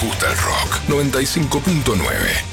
gusta el rock. 95.9.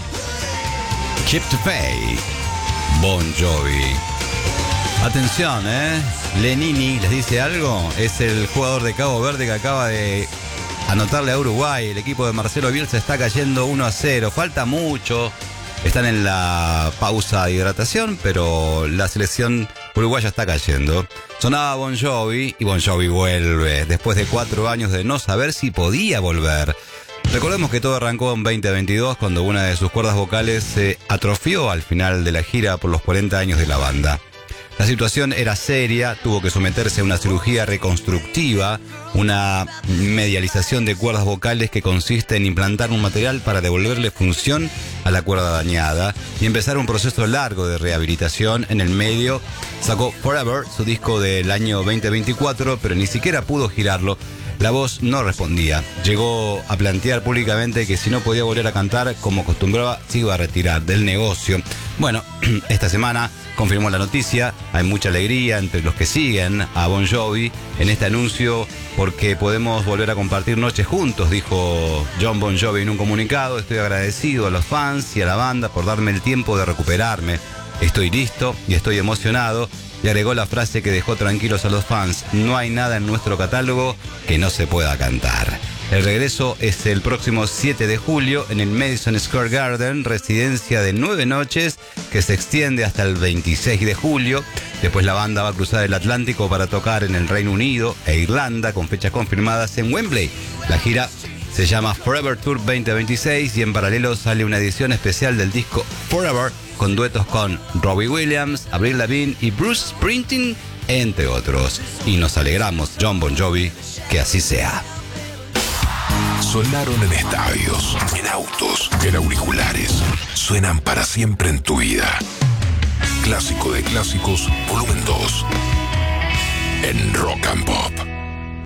Keep to Pay, Bon Jovi. Atención, Lenini, ¿les dice algo? Es el jugador de Cabo Verde que acaba de anotarle a Uruguay. El equipo de Marcelo Bielsa está cayendo 1-0. Falta mucho. Están en la pausa de hidratación, pero la selección uruguaya está cayendo. Sonaba Bon Jovi y Bon Jovi vuelve después de 4 años de no saber si podía volver. Recordemos que todo arrancó en 2022 cuando una de sus cuerdas vocales se atrofió al final de la gira por los 40 años de la banda. La situación era seria, tuvo que someterse a una cirugía reconstructiva, una medialización de cuerdas vocales que consiste en implantar un material para devolverle función a la cuerda dañada y empezar un proceso largo de rehabilitación. En el medio sacó Forever, su disco del año 2024, pero ni siquiera pudo girarlo. La voz no respondía. Llegó a plantear públicamente que si no podía volver a cantar como acostumbraba, se iba a retirar del negocio. Bueno, esta semana confirmó la noticia. Hay mucha alegría entre los que siguen a Bon Jovi en este anuncio porque podemos volver a compartir noches juntos, dijo Jon Bon Jovi en un comunicado. Estoy agradecido a los fans y a la banda por darme el tiempo de recuperarme. Estoy listo y estoy emocionado. Y agregó la frase que dejó tranquilos a los fans: no hay nada en nuestro catálogo que no se pueda cantar. El regreso es el próximo 7 de julio en el Madison Square Garden, residencia de 9 noches que se extiende hasta el 26 de julio. Después la banda va a cruzar el Atlántico para tocar en el Reino Unido e Irlanda con fechas confirmadas en Wembley. La gira se llama Forever Tour 2026 y en paralelo sale una edición especial del disco Forever con duetos con Robbie Williams, Avril Lavigne y Bruce Springsteen, entre otros. Y nos alegramos, Jon Bon Jovi, que así sea. Sonaron en estadios, en autos, en auriculares. Suenan para siempre en tu vida. Clásico de clásicos, volumen 2.